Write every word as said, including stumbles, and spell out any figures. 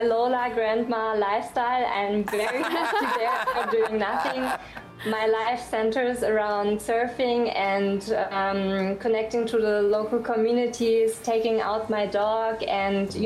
Lola grandma lifestyle. I'm very happy there doing nothing. My life centers around surfing and um, connecting to the local communities, taking out my dog and, you